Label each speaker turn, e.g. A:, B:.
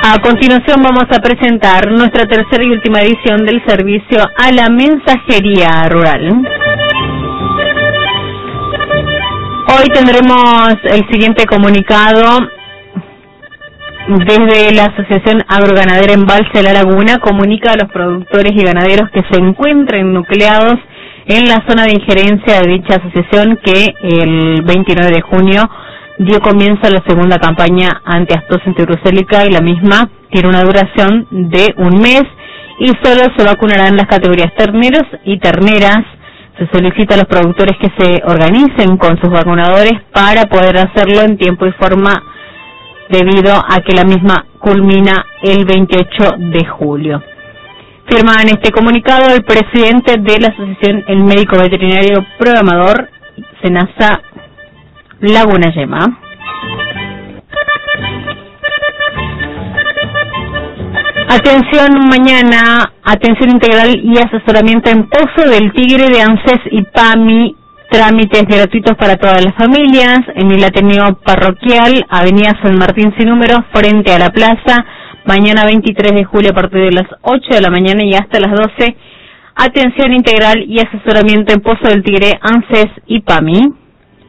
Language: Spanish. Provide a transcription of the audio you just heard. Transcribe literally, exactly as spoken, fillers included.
A: A continuación vamos a presentar nuestra tercera y última edición del servicio a la mensajería rural. Hoy tendremos el siguiente comunicado desde la Asociación Agroganadera Embalse de la Laguna. Comunica a los productores y ganaderos que se encuentren nucleados en la zona de injerencia de dicha asociación que el veintinueve de junio dio comienzo a la segunda campaña antiaftosa antigrucélica, y la misma tiene una duración de un mes y solo se vacunarán las categorías terneros y terneras. Se solicita a los productores que se organicen con sus vacunadores para poder hacerlo en tiempo y forma, debido a que la misma culmina el veintiocho de julio. Firma en este comunicado el presidente de la asociación, el médico veterinario programador SENASA Laguna Yema. Atención mañana, atención integral y asesoramiento en Pozo del Tigre de ANSES y PAMI, trámites gratuitos para todas las familias, en el Ateneo Parroquial, Avenida San Martín sin número, frente a la plaza, mañana veintitrés de julio a partir de las ocho de la mañana y hasta las doce. Atención integral y asesoramiento en Pozo del Tigre, ANSES y PAMI.